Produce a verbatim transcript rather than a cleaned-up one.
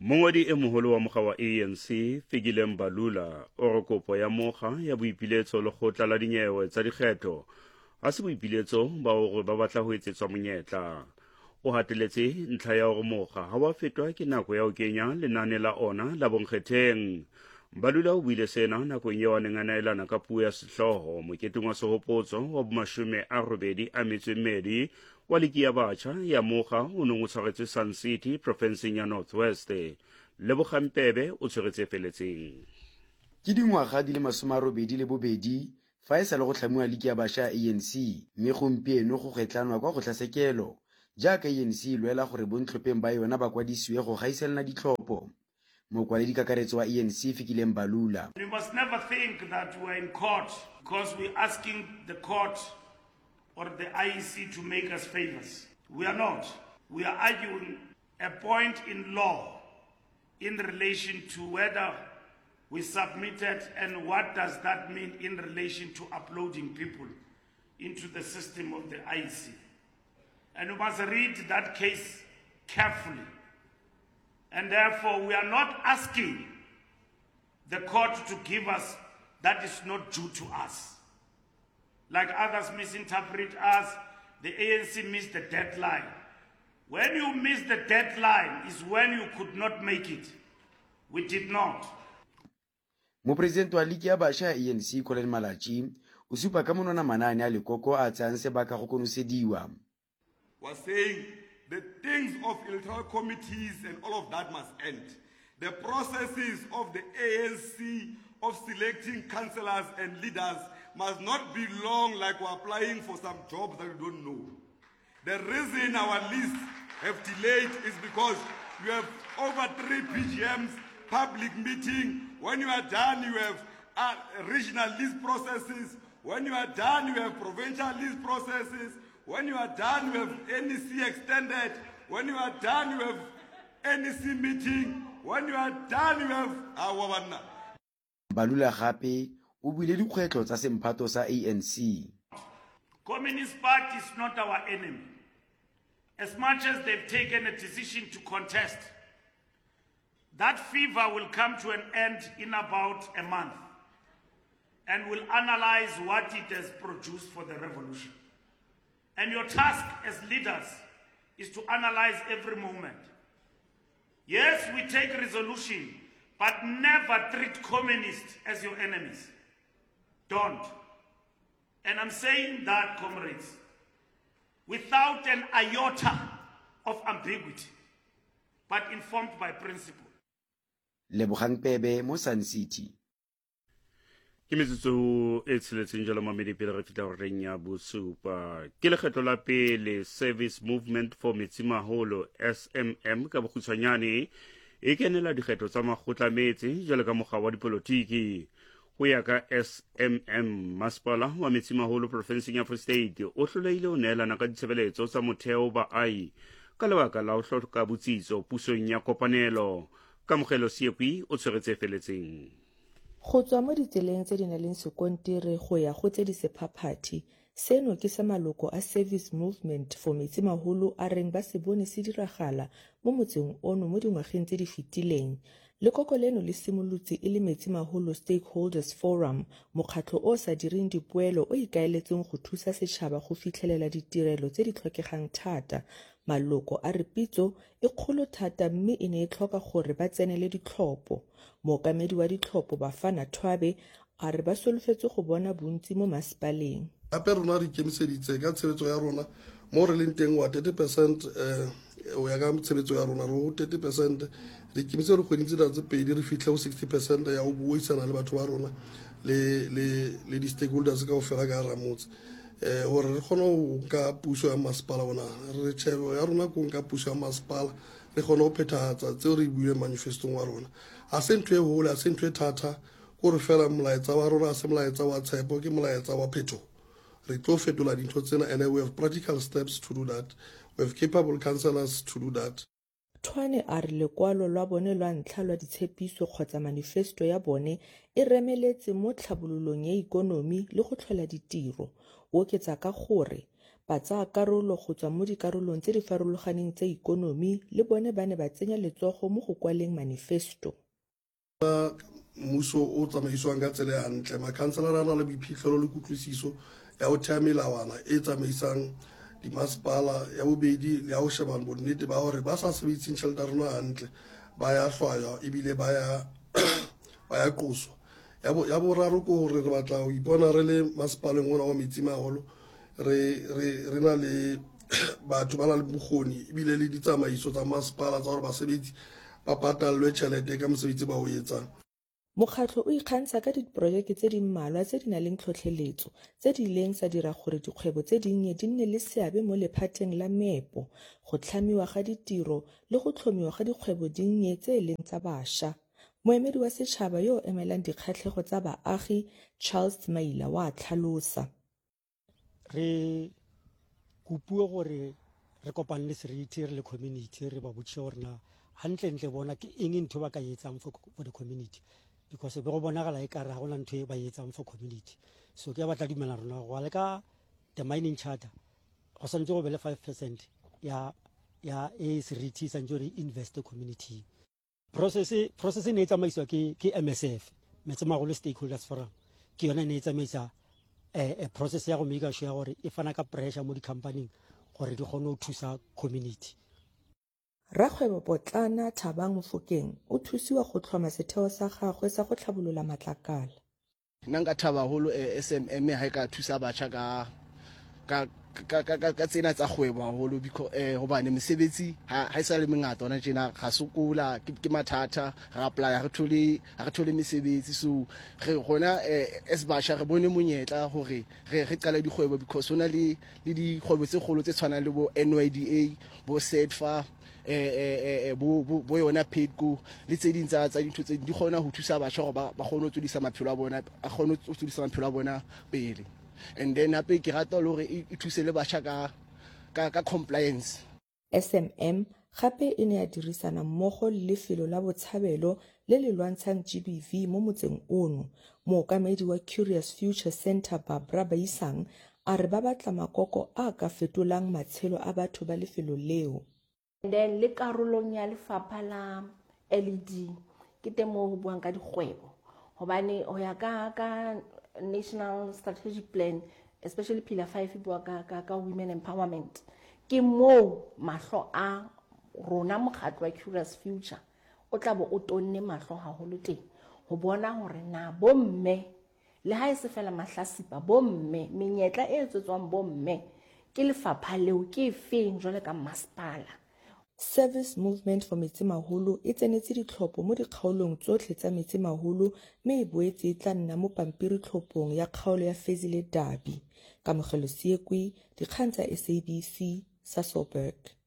Mongodi e moholo wa mokga wa A N C Fikile Mbalula o re kopo ya mokga ya boipiletso lekgotla la dinyewe tsa dikgetho ha se boipiletso ba hore ba batla ho etsetswa monyetla. O hateletse ntlha ya hore mokga ha wa fetwa ke nako ya ho kenya lenane la ona la bonkgetheng. Mbalula o buile sena nakong eo a neng a naelana ka puo ya sehloho moketeng wa sehopotso wa bomashome a robedi a metso e mmedi wa leki ya batjha ya mokga o neng o tshwaretswe Sun City provinseng ya North West. Lebogang Mpebe o tshwaretse feletseng. Ke dingwaga di le masome a robedi le bobedi fa e sa le go tlhamiwa leki ya batjha ya A N C mme gompieno go kgetlanwa kwa kgotlatshekelo jaaka A N C e lwela gore bontlhopheng ba yona ba kwadisiwe go gaiselana ditlhopho. Mokwaledi kakaretso wa A N C Fikile Mbalula. We must never think that we're in court because we're asking the court or the I E C to make us favors. We are not. We are arguing a point in law in relation to whether we submitted and what does that mean in relation to uploading people into the system of the I E C. And we must read that case carefully. And therefore, we are not asking the court to give us that is not due to us. Like others misinterpret us, the A N C missed the deadline. When you miss the deadline is when you could not make it. We did not. Mopresidente wa leki ya batjha ya A N C Colin Malachi o supa ka monwana manaane a lekoko a tsayang sebaka go konosediwa. Was saying the things of electoral committees and all of that must end. The processes of the A N C of selecting councillors and leaders must not be long like we're applying for some jobs that we don't know. The reason our lists have delayed is because you have over three P G Ms, public meeting. When you are done, you have uh, regional list processes. When you are done, you have provincial list processes. When you are done, you have N E C extended. When you are done, you have N E C meeting. When you are done, you have our one. Balula gape o buile dikgwetlo tsa semphato sa A N C. Communist Party is not our enemy. As much as they've taken a decision to contest, that fever will come to an end in about a month, and we'll analyze what it has produced for the revolution. And your task as leaders is to analyze every moment. Yes, we take resolution, but never treat communists as your enemies. Don't. And I'm saying that, comrades, without an iota of ambiguity, but informed by principle. Lebogang Mpebe mo Sun City. Ke metsotso e tsheletseng jalo mamedi pele re fitla go reng ya bosupa ke lekgetlo la pele Service Movement for Metsimaholo S M M ka bokgutshwanyane e kenela dikgetho tsa makgotla metse jalo ka mokgwa wa dipolotiki go ya ka S M M Masipala wa Metsimaholo provinseng ya Free State o hloleile o neelana ka ditshebeletso tsa motheo ba ai ka lebaka la ho hloka botsitso pusong ya kopanelo ka mogelo Siekwi o tshweretse feletseng. Go tswa mo ditseleng tse di nang le sekontiri go ya go tse di sephaphathi seno ke sa maloko a Service Movement for Metsimaholo a reng ba se bone se diragala mo motseng ono mo dingwageng tse di fetileng. Lekoko leno le simolotse e le Metsimaholo Stakeholders Forum, mokgatlho o sa direng dipoelo o ikaeletseng go thusa setšhaba go fitlhelela ditirelo tse di tlhokegang thata. Maloko a re pitso e kgolo thata mme e ne e tlhoka gore ba tsenele ditlhopho. Mookamedi wa ditlhopho Bafana Thwabe a re ba solofetse go bona bontsi mo masepaleng. Gape rona re ikemiseditse ka tshebetso ya rona mo re leng teng wa thirty percent o ya ka tshebetso ya rona ro thirty percent re ikemiseditse go kgweditse tse pedi re fitlhe go sixty percent ya go buisana le batho ba rona le le le di stakeholders ka go fela ka ramotse eh gore re kgone go ka puso ya masepala bona re tshebo ya rona go ka puso ya masepala re kgone go phethagatsa tse re buile manifesto wa rona a se ntwe ho la se ntwe thata go re fela molaetsa wa rona se molaetsa wa tshepo ke molaetsa wa phetho re tlo fetola dintho tsena and we have practical steps to do that. We have capable councillors to do that. Thwane a re lekwalo lwa bone lwa ntlha lwa ditshepiso kgotsa manifesto ya bone e remeletse mo tlhabololong ya ikonomi le go tlhola ditiro. O oketsa ka gore ba tsaya karolo go tswa mo dikarolong tse di farologaneng tsa ikonomi le bone ba ne ba tsenya letsogo mo go kwaleng manifesto. Mmuso o tsamaisiwang ka tsela ya ntle, makhanselara a na le boiphitlhelo le kutlwisiso ya go thea melawana e tsamaisang dimasepala. Ya bobedi le ya go shebana bonnete ba gore ba sa sebediseng tšhelete ya rona hantle ba ya hlwaya ebile ba ya ba ya qoswa. Ya boraro ke gore re batla go ipona re le masepaleng ona wa Metsimaholo re re re na le batho ba na le bokgoni ebile le ditsamaiso tsa masepala tsa gore basebetsi ba patalwe tšhelete ka mosebetsi ba o etsang. Mokgatlo o ikgantsha ka diporojeke tse di mmalwa tse di nang le tlhotlheletso tse di ileng sa dira gore dikgwebo tse dinnye di nne le seabe mo lephateng la meepo, go tlhamiwa ga ditiro le go tlhomiwa ga dikgwebo dinnye tse e leng tsa bašwa. Moemedi wa setšhaba yo o emelang dikgatlhego tsa baagi, Charles Maila, wa tlhalosa. Re kopue gore re kopane le seriti re le community re ba botše gore na hantle-ntle bona ke eng ntho ba ka etsang for the community, because be go bonagala e kare ga gona ntho e ba etsang for community. So ke batla dumela rona go le ka the mining charter go santse go be le five percent ya ya e seriti sa ntse re invest community. Process process ne e tsamaiswa ke ke M S F, Metsimaholo Stakeholders Forum, ke yona ne e tsamaisa a process ya go make sure gore e fana ka pressure mo di-companying gore di kgone go thusa community. Rakgwebo Potlana Thabang Mofokeng o thusiwa go tlhoma setheo sa gagwe sa go tlhabolola matlakala. Nna nka thaba haholo S M M ha e ka thusa batjha ka ka ka ka ka tsena tsa kgwebo haholo, because eh hobane mesebetsi ha ha isa le mengata ona tjena ga sokola ke mathata ga apply ga thole ga thole mesebetsi. So re gona es batjha re bone monyetla hore re re qala dikgwebo, because hona le le dikgwebo tse kgolo tse tshwanang le bo N Y D A, bo SEDFA, eh eh bo bo yona PEDCO le tse ding tsa tsa dintho tse di kgona ho thusa batjha gore ba kgone ho tsodisa maphelo a bona, a kgone ho tsodisa maphelo a bona pele. And then hape ke rata le gore e thuse le batjha ka ka ka compliance. S M M gape e ne ya dirisana mmogo le lefelo la botshabelo le le lwantshang G B V mo motseng ono. Mookamedi wa Curious Future Center Barbara Baisang a re ba batla makoko a ka fetolang matshelo a batho ba lefelo leo. And then le karolong ya lefapha la L E D ke temo ho buang ka dikgwebo, hobane ho ya ka ka National Strategic Plan, especially Pillar five bua ka ka women empowerment, ke mo mahlo a rona mokgatlo wa Curious Future o tla bo o tonne mahlo haholo teng ho bona hore na bomme le ha e se fela mahlasipa bomme menyetla e etsetswang bomme ke lefapha leo ke efeng jwale ka masepala. Service Movement for Metsimaholo e tsenetse ditlhopho mo dikgaolong tsotlhe tsa Metsimaholo mme e boetse e tla nna mo pampiritlhophong ya kgaolo ya Fezile Dabi. Kamogelo Siekwi, dikgang tsa S A B C, Sasolburg.